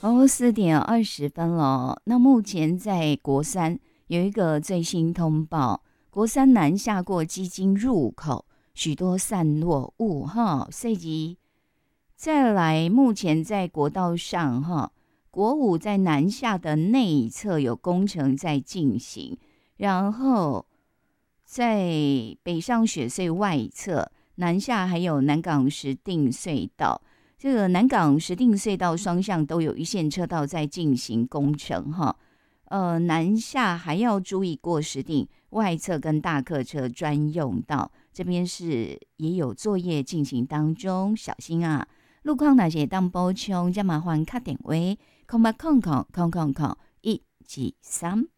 4点20分了。那目前在国三有一个最新通报，国三南下过基金入口，许多散落物哈，所以再来，目前在国道上哈，国五在南下的内侧有工程在进行，然后在北上雪隧外侧南下还有南港石碇隧道。这个南港石碇隧道双向都有一线车道在进行工程哈，南下还要注意过石碇外侧跟大客车专用道，这边是也有作业进行当中，小心啊！路况那些当补充，再麻烦打电话，080000000123。